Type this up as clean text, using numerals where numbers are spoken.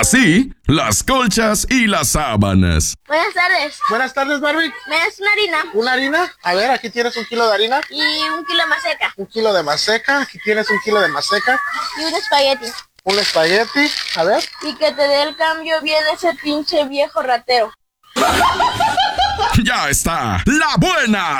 sí, las colchas y las sábanas. Buenas tardes. Buenas tardes, Barbie. ¿Me das una harina? ¿Una harina? A ver, aquí tienes 1 kilo de harina. Y 1 kilo de maseca. 1 kilo de maseca. Aquí tienes 1 kilo de maseca. Y un espagueti. Un espagueti. A ver. Y que te dé el cambio bien ese pinche viejo ratero. Ya está, la buena